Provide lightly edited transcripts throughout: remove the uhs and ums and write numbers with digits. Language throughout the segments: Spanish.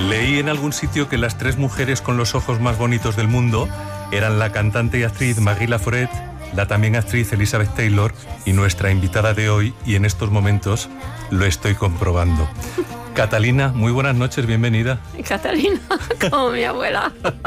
Leí en algún sitio que las 3 mujeres con los ojos más bonitos del mundo eran la cantante y actriz Marie Laforêt, la también actriz Elizabeth Taylor y nuestra invitada de hoy, y en estos momentos lo estoy comprobando. Catalina, muy buenas noches, bienvenida. Catalina, como mi abuela.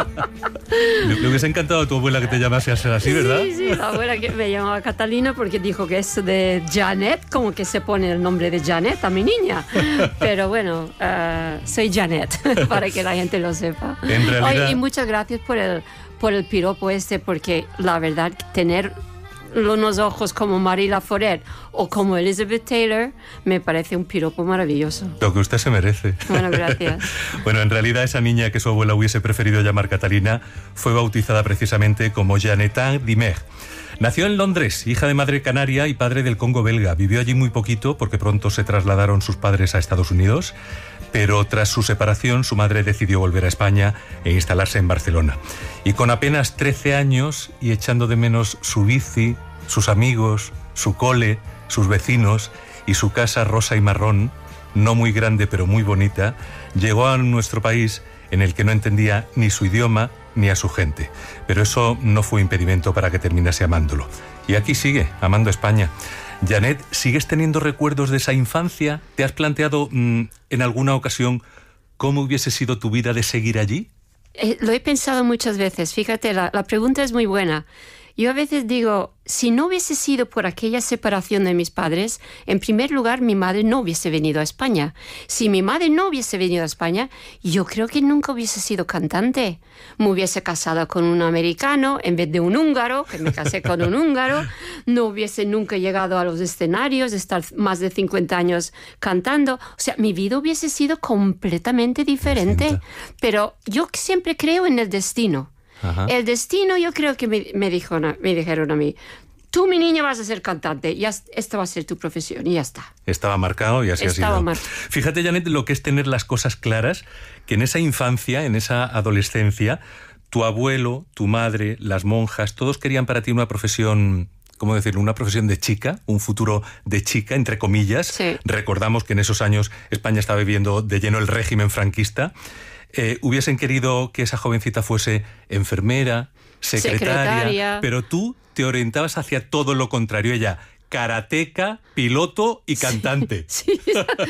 Le hubiese encantado a tu abuela que te llamase así, ¿verdad? Sí, la abuela que me llamaba Catalina porque dijo que eso de Janet, como que se pone el nombre de Janet a mi niña. Pero bueno, soy Janet, para que la gente lo sepa. En realidad... Oye, y muchas gracias por el piropo porque la verdad, tener unos ojos como Marie Laforêt o como Elizabeth Taylor me parece un piropo maravilloso. Lo que usted se merece. Bueno, gracias. Bueno, en realidad esa niña que su abuela hubiese preferido llamar Catalina fue bautizada precisamente como Janetin Dimer. Nació en Londres, hija de madre canaria y padre del Congo belga. Vivió allí muy poquito porque pronto se trasladaron sus padres a Estados Unidos, pero tras su separación su madre decidió volver a España e instalarse en Barcelona. Y con apenas 13 años y echando de menos su bici, sus amigos, su cole, sus vecinos y su casa rosa y marrón, no muy grande pero muy bonita, llegó a nuestro país en el que no entendía ni su idioma ni a su gente. Pero eso no fue impedimento para que terminase amándolo. Y aquí sigue, amando España. Janet, ¿sigues teniendo recuerdos de esa infancia? ¿Te has planteado en alguna ocasión cómo hubiese sido tu vida de seguir allí? Lo he pensado muchas veces. Fíjate, la pregunta es muy buena. Yo a veces digo, si no hubiese sido por aquella separación de mis padres, en primer lugar, mi madre no hubiese venido a España. Si mi madre no hubiese venido a España, yo creo que nunca hubiese sido cantante. Me hubiese casado con un americano en vez de un húngaro, que me casé con un húngaro. No hubiese nunca llegado a los escenarios, estar más de 50 años cantando. O sea, mi vida hubiese sido completamente diferente. Pero yo siempre creo en el destino. Ajá. El destino, yo creo que me dijeron a mí, tú, mi niña, vas a ser cantante, y esta va a ser tu profesión, y ya está. Estaba marcado y así ha sido. Fíjate, Janet, lo que es tener las cosas claras, que en esa infancia, en esa adolescencia, tu abuelo, tu madre, las monjas, todos querían para ti una profesión... ¿Cómo decirlo? Una profesión de chica, un futuro de chica, entre comillas. Sí. Recordamos que en esos años España estaba viviendo de lleno el régimen franquista. Hubiesen querido que esa jovencita fuese enfermera, secretaria, pero tú te orientabas hacia todo lo contrario. Ella, karateca, piloto y cantante. Sí,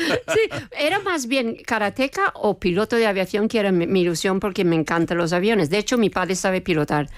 era más bien karateca o piloto de aviación, que era mi ilusión porque me encantan los aviones. De hecho, mi padre sabe pilotar.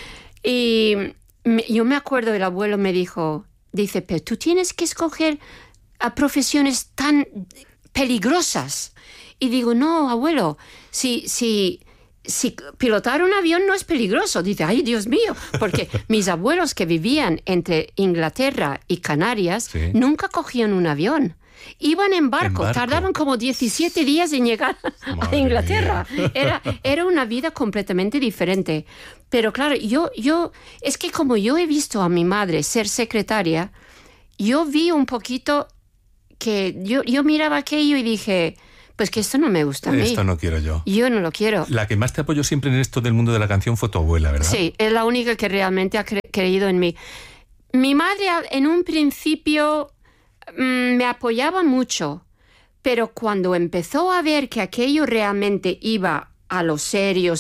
Y yo me acuerdo, el abuelo me dice, pero tú tienes que escoger a profesiones tan peligrosas. Y digo, no, abuelo, si pilotar un avión no es peligroso. Dice, ay, Dios mío, porque mis abuelos que vivían entre Inglaterra y Canarias, sí, nunca cogían un avión. Iban en barco, tardaban como 17 días en llegar a Inglaterra. Era una vida completamente diferente. Pero claro, es que como yo he visto a mi madre ser secretaria, yo vi un poquito que yo miraba aquello y dije... Pues que esto no me gusta a mí. Esto no quiero yo. Yo no lo quiero. La que más te apoyó siempre en esto del mundo de la canción fue tu abuela, ¿verdad? Sí, es la única que realmente ha creído en mí. Mi madre en un principio me apoyaba mucho, pero cuando empezó a ver que aquello realmente iba a lo serio,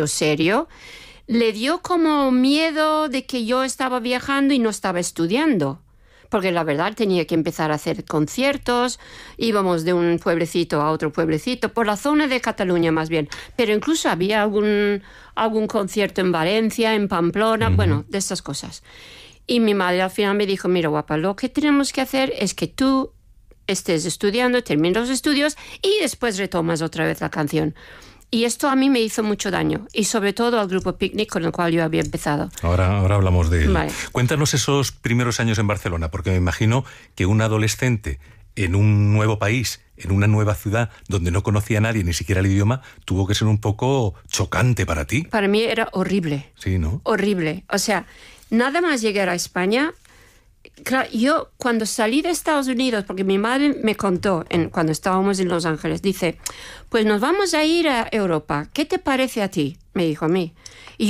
le dio como miedo de que yo estaba viajando y no estaba estudiando. Porque la verdad tenía que empezar a hacer conciertos, íbamos de un pueblecito a otro pueblecito, por la zona de Cataluña más bien, pero incluso había algún concierto en Valencia, en Pamplona, bueno, de estas cosas. Y mi madre al final me dijo, mira, guapa, lo que tenemos que hacer es que tú estés estudiando, termines los estudios y después retomas otra vez la canción. Y esto a mí me hizo mucho daño, y sobre todo al grupo Picnic con el cual yo había empezado. Ahora hablamos de él. Vale. Cuéntanos esos primeros años en Barcelona, porque me imagino que un adolescente en un nuevo país, en una nueva ciudad, donde no conocía a nadie, ni siquiera el idioma, tuvo que ser un poco chocante para ti. Para mí era horrible. Sí, ¿no? Horrible. O sea, nada más llegar a España... Claro, yo cuando salí de Estados Unidos, porque mi madre me contó cuando estábamos en Los Ángeles, dice, pues nos vamos a ir a Europa, ¿qué te parece a ti? Me dijo a mí. Y yo,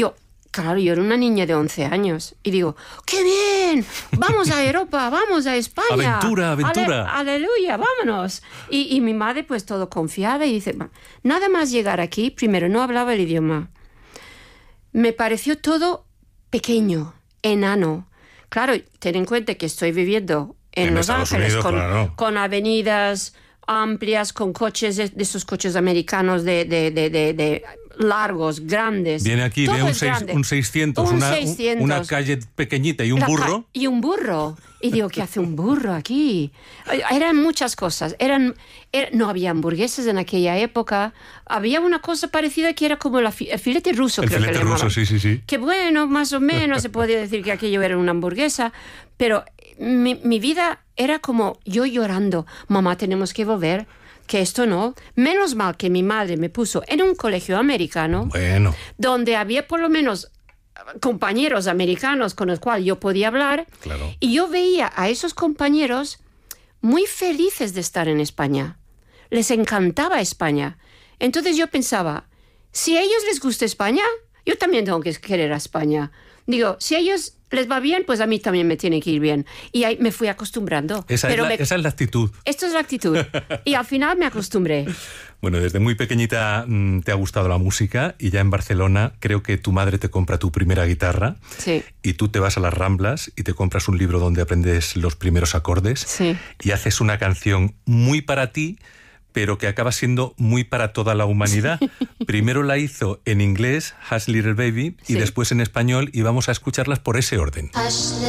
claro, yo era una niña de 11 años. Y digo, ¡qué bien! ¡Vamos a Europa! ¡Vamos a España! ¡Aventura, aventura! ¡Aleluya! ¡Vámonos! Y mi madre, pues, todo confiada y dice, nada más llegar aquí, primero, no hablaba el idioma. Me pareció todo pequeño, enano. Claro, ten en cuenta que estoy viviendo en Los Ángeles Unidos, con avenidas amplias, con coches de esos coches americanos de largos, grandes. Viene aquí, todo ve un 600, una calle pequeñita y un burro. Y un burro. Y digo, ¿qué hace un burro aquí? Eran muchas cosas. No había hamburguesas en aquella época. Había una cosa parecida que era como el filete ruso, creo que le llamaban. El filete ruso, sí. Que bueno, más o menos se podía decir que aquello era una hamburguesa. Pero mi vida era como yo llorando. Mamá, tenemos que volver. Que esto no. Menos mal que mi madre me puso en un colegio americano. Bueno. Donde había por lo menos compañeros americanos con los cuales yo podía hablar. Claro. Y yo veía a esos compañeros muy felices de estar en España. Les encantaba España. Entonces yo pensaba, si a ellos les gusta España, yo también tengo que querer a España. Digo, si a ellos les va bien, pues a mí también me tiene que ir bien. Y ahí me fui acostumbrando. Esa es la actitud. Esto es la actitud. Y al final me acostumbré. Bueno, desde muy pequeñita te ha gustado la música y ya en Barcelona creo que tu madre te compra tu primera guitarra. Sí. Y tú te vas a las Ramblas y te compras un libro donde aprendes los primeros acordes. Sí. Y haces una canción muy para ti, pero que acaba siendo muy para toda la humanidad. Primero la hizo en inglés, Hush Little Baby, y después en español, y vamos a escucharlas por ese orden.